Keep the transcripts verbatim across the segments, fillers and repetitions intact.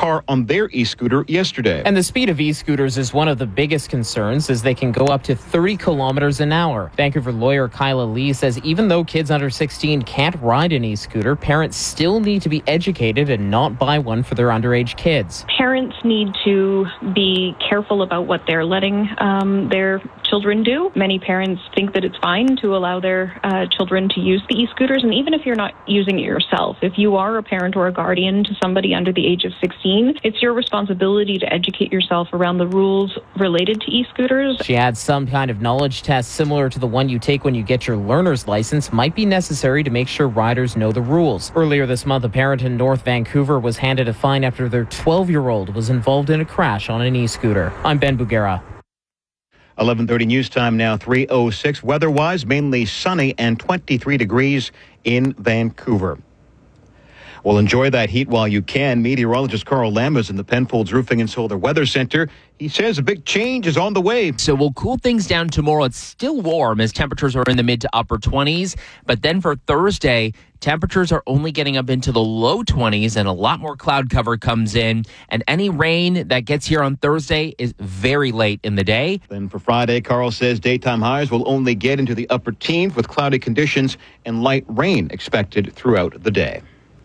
car on their e-scooter yesterday. And the speed of e-scooters is one of the biggest concerns, as they can go up to thirty kilometers an hour. Vancouver lawyer Kyla Lee says even though kids under sixteen can't ride an e-scooter, parents still need to be educated and not buy one for their underage kids. Parents need to be careful about what they're letting um, their children do. Many parents think that it's fine to allow their uh, children to use the e-scooters, and even if you're not using it yourself, if you are a parent or a guardian to somebody under the age of sixteen, it's your responsibility to educate yourself around the rules related to e-scooters. She adds some kind of knowledge test similar to the one you take when you get your learner's license might be necessary to make sure riders know the rules. Earlier this month, a parent in North Vancouver was handed a fine after their twelve-year-old was involved in a crash on an e-scooter. I'm Ben Bugera. eleven thirty news time now, three oh six. Weather-wise, mainly sunny and twenty-three degrees in Vancouver. Well, enjoy that heat while you can. Meteorologist Carl Lamb is in the Penfolds Roofing and Solar Weather Center. He says a big change is on the way. So we'll cool things down tomorrow. It's still warm as temperatures are in the mid to upper twenties. But then for Thursday, temperatures are only getting up into the low twenties and a lot more cloud cover comes in. And any rain that gets here on Thursday is very late in the day. Then for Friday, Carl says daytime highs will only get into the upper teens with cloudy conditions and light rain expected throughout the day.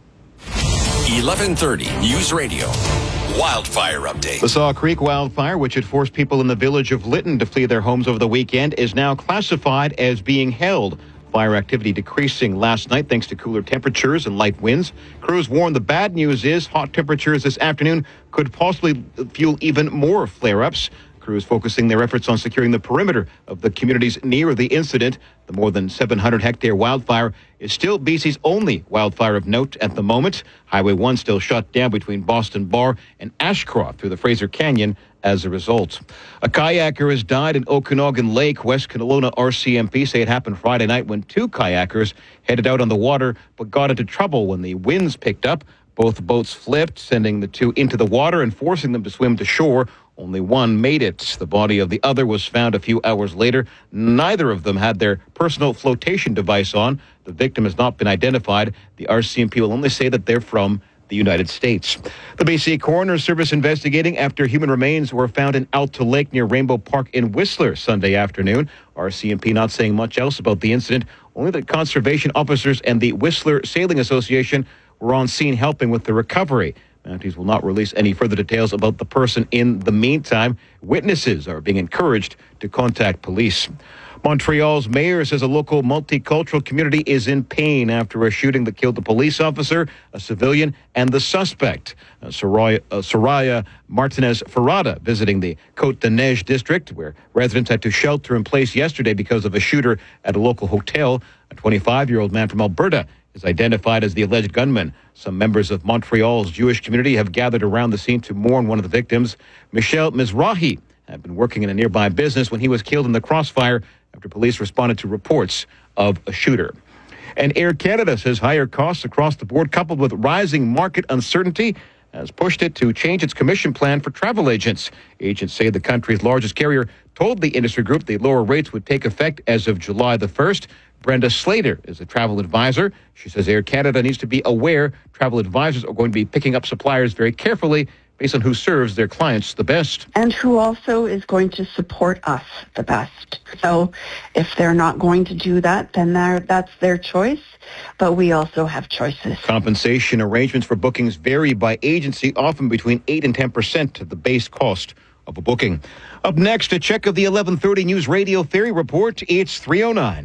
eleven thirty News Radio. Wildfire update. The Saw Creek wildfire, which had forced people in the village of Lytton to flee their homes over the weekend, is now classified as being held. Fire activity decreasing last night thanks to cooler temperatures and light winds. Crews warn the bad news is hot temperatures this afternoon could possibly fuel even more flare-ups. Crews focusing their efforts on securing the perimeter of the communities near the incident. The more than seven hundred hectare wildfire is still B C's only wildfire of note at the moment. Highway one still shut down between Boston Bar and Ashcroft through the Fraser Canyon as a result. A kayaker has died in Okanagan Lake. West Kelowna R C M P say it happened Friday night when two kayakers headed out on the water but got into trouble when the winds picked up. Both boats flipped, sending the two into the water and forcing them to swim to shore. Only one made it. The body of the other was found a few hours later. Neither of them had their personal flotation device on. The victim has not been identified. The R C M P will only say that they're from the United States. The B C Coroner Service investigating after human remains were found in Alta Lake near Rainbow Park in Whistler Sunday afternoon. R C M P not saying much else about the incident, only that conservation officers and the Whistler Sailing Association were on scene helping with the recovery. Mounties will not release any further details about the person in the meantime. Witnesses are being encouraged to contact police. Montreal's mayor says a local multicultural community is in pain after a shooting that killed a police officer, a civilian, and the suspect. Uh, Soraya, uh, Soraya Martinez Ferrada visiting the Côte de Neige district, where residents had to shelter in place yesterday because of a shooter at a local hotel. A twenty-five-year-old man from Alberta is identified as the alleged gunman. Some members of Montreal's Jewish community have gathered around the scene to mourn one of the victims. Michel Mizrahi had been working in a nearby business when he was killed in the crossfire after police responded to reports of a shooter. And Air Canada says higher costs across the board, coupled with rising market uncertainty, has pushed it to change its commission plan for travel agents. Agents say the country's largest carrier told the industry group the lower rates would take effect as of July the first. Brenda Slater is a travel advisor. She says Air Canada needs to be aware travel advisors are going to be picking up suppliers very carefully based on who serves their clients the best. And who also is going to support us the best. So if they're not going to do that, then that's their choice. But we also have choices. Compensation arrangements for bookings vary by agency, often between eight and ten percent of the base cost of a booking. Up next, a check of the eleven thirty News Radio Ferry Report. It's three oh nine.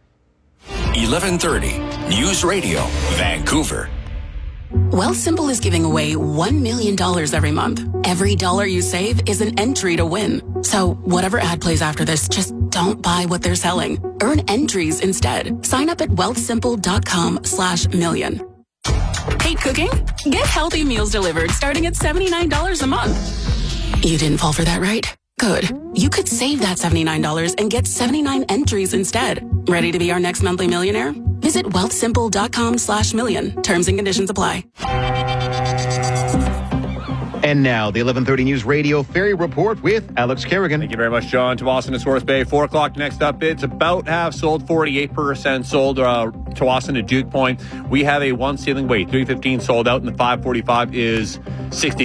eleven thirty News Radio, Vancouver. Wealthsimple is giving away one million dollars every month. Every dollar you save is an entry to win. So whatever ad plays after this, just don't buy what they're selling. Earn entries instead. Sign up at wealthsimple.com slash million. Hate cooking? Get healthy meals delivered starting at seventy-nine dollars a month. You didn't fall for that, right? Good. You could save that seventy-nine dollars and get seventy-nine entries instead. Ready to be our next monthly millionaire? Visit wealthsimple.com slash million. Terms and conditions apply. And now, the eleven thirty News Radio Ferry Report with Alex Kerrigan. Thank you very much, John. Tawasin to Swarth Bay, four o'clock next up. It's about half sold, forty-eight percent sold. Uh, Tawasin to Duke Point. We have a one ceiling weight, three fifteen sold out, and the five forty-five is sixty.